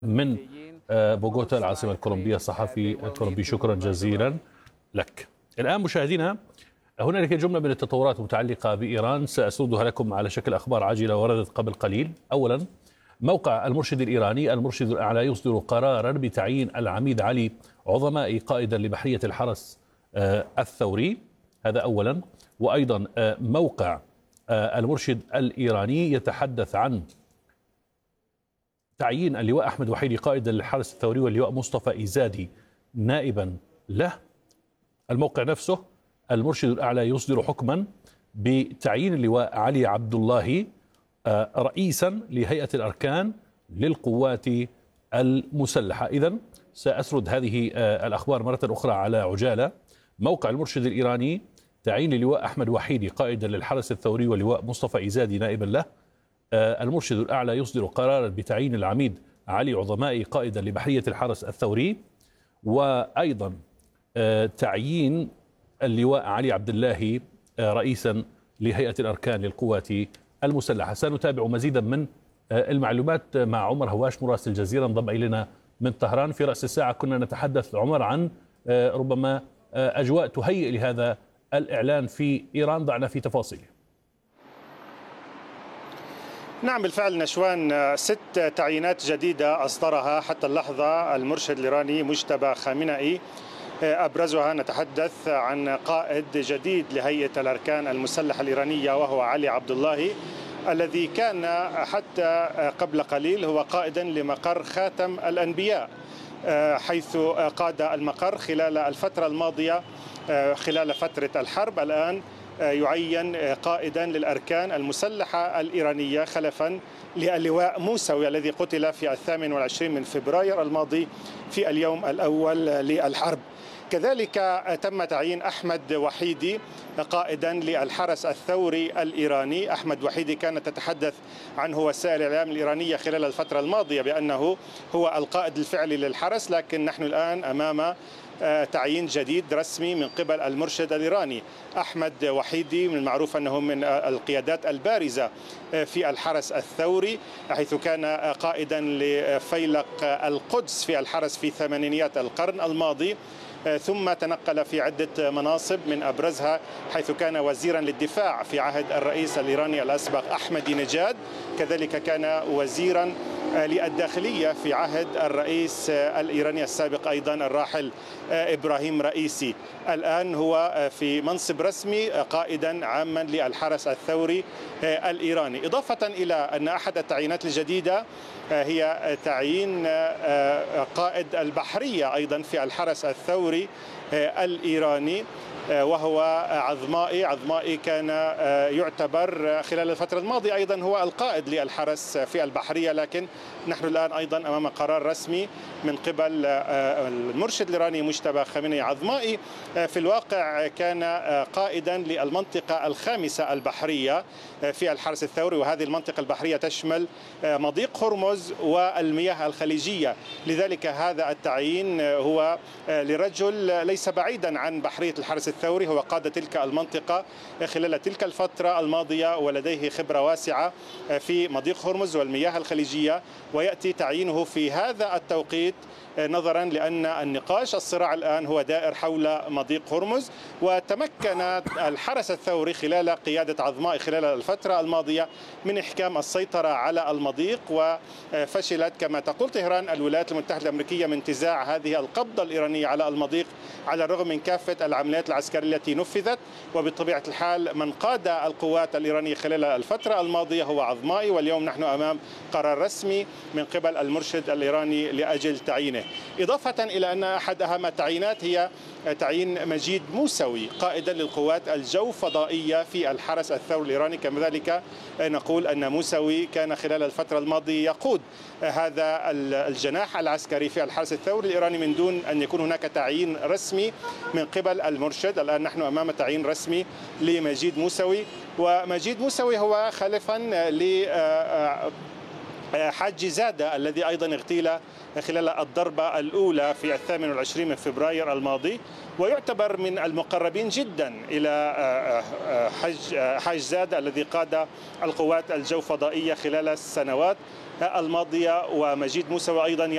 من بوغوتا العاصمة الكولومبية. الصحفي الكولومبي، شكرا جزيلا لك. الآن مشاهدينا، هنالك جملة من التطورات متعلقة بإيران سأسردها لكم على شكل أخبار عاجلة وردت قبل قليل. أولا، موقع المرشد الإيراني المرشد الأعلى يصدر قرارا بتعيين العميد علي عظمائي قائدا لبحرية الحرس الثوري، هذا أولا. وأيضا موقع المرشد الإيراني يتحدث عن تعيين اللواء أحمد وحيدي قائدا للحرس الثوري واللواء مصطفى إيزادي نائبا له. الموقع نفسه المرشد الأعلى يصدر حكما بتعيين اللواء علي عبد الله رئيسا لهيئة الأركان للقوات المسلحة. إذن سأسرد هذه الأخبار مرة أخرى على عجالة. موقع المرشد الإيراني تعيين اللواء أحمد وحيدي قائدا للحرس الثوري واللواء مصطفى إيزادي نائبا له. المرشد الأعلى يصدر قرارا بتعيين العميد علي عظمائي قائدا لبحرية الحرس الثوري، وأيضا تعيين اللواء علي عبد الله رئيسا لهيئة الأركان للقوات المسلحة. سنتابع مزيدا من المعلومات مع عمر هواش مراسل الجزيرة انضم إلينا من طهران. في رأس الساعة كنا نتحدث عمر عن ربما أجواء تهيئ لهذا الإعلان في إيران، ضعنا في تفاصيله. نعم بالفعل نشوان، 6 تعيينات جديدة أصدرها حتى اللحظة المرشد الإيراني مجتبى خامنئي. أبرزها نتحدث عن قائد جديد لهيئة الأركان المسلحة الإيرانية وهو علي عبد الله، الذي كان حتى قبل قليل هو قائدا لمقر خاتم الأنبياء، حيث قاد المقر خلال الفترة الماضية خلال فترة الحرب. الآن يعين قائدا للأركان المسلحة الإيرانية خلفا للواء موسوي الذي قتل في 28 من فبراير الماضي في اليوم الأول للحرب. كذلك تم تعيين أحمد وحيدي قائدا للحرس الثوري الإيراني. أحمد وحيدي كانت تتحدث عنه وسائل الإعلام الإيرانية خلال الفترة الماضية بأنه هو القائد الفعلي للحرس، لكن نحن الآن أمام تعيين جديد رسمي من قبل المرشد الإيراني. أحمد وحيدي من المعروف أنه من القيادات البارزة في الحرس الثوري، حيث كان قائدا لفيلق القدس في الحرس في ثمانينيات القرن الماضي، ثم تنقل في عدة مناصب من أبرزها حيث كان وزيرا للدفاع في عهد الرئيس الإيراني الأسبق أحمدي نجاد، كذلك كان وزيرا للداخلية في عهد الرئيس الإيراني السابق أيضا الراحل إبراهيم رئيسي. الآن هو في منصب رسمي قائدا عاما للحرس الثوري الإيراني. إضافة إلى أن أحد التعيينات الجديدة هي تعيين قائد البحرية أيضا في الحرس الثوري الإيراني وهو عظمائي كان يعتبر خلال الفترة الماضية أيضا هو القائد للحرس في البحرية، لكن نحن الآن أيضا أمام قرار رسمي من قبل المرشد الإيراني مجتبى خامنئي. عظمائي في الواقع كان قائدا للمنطقة الخامسة البحرية في الحرس الثوري، وهذه المنطقة البحرية تشمل مضيق هرمز والمياه الخليجية. لذلك هذا التعيين هو لرجل ليس بعيدا عن بحرية الحرس الثوري، هو قاد تلك المنطقة خلال تلك الفترة الماضية ولديه خبرة واسعة في مضيق هرمز والمياه الخليجية، ويأتي تعيينه في هذا التوقيت نظرا لأن الصراع الآن هو دائر حول مضيق هرمز. وتمكن الحرس الثوري خلال قيادة عظمائي خلال الفترة الماضية من إحكام السيطرة على المضيق، وفشلت كما تقول طهران الولايات المتحدة الأمريكية من انتزاع هذه القبضة الإيرانية على المضيق على الرغم من كافة العمليات العسكرية التي نفذت. وبطبيعة الحال من قاد القوات الإيرانية خلال الفترة الماضية هو عظمائي، واليوم نحن أمام قرار رسمي من قبل المرشد الإيراني لأجل تعيينه. إضافة إلى أن أحد أهم التعيينات هي تعيين مجيد موسوي قائدا للقوات الجوفضائية في الحرس الثوري الإيراني. كذلك نقول أن موسوي كان خلال الفترة الماضية يقود هذا الجناح العسكري في الحرس الثوري الإيراني من دون أن يكون هناك تعيين رسمي من قبل المرشد. الآن نحن أمام تعيين رسمي لمجيد موسوي، ومجيد موسوي هو خلفا حاج زادة الذي أيضا اغتيل خلال الضربة الأولى في 28 من فبراير الماضي، ويعتبر من المقربين جدا إلى حاج زادة الذي قاد القوات الجوفضائية خلال السنوات الماضية. ومجيد موسوي أيضا